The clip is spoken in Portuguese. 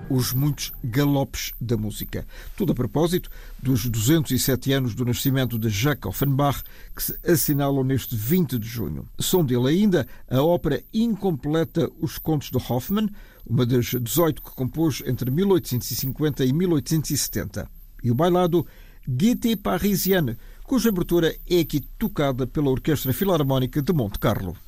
os muitos galopes da música. Tudo a propósito dos 207 anos do nascimento de Jacques Offenbach, que se assinalam neste 20 de junho. São dele ainda a ópera incompleta Os Contos de Hoffmann, uma das 18 que compôs entre 1850 e 1870. E o bailado Gaieté Parisienne, cuja abertura é aqui tocada pela Orquestra Filarmónica de Monte Carlo.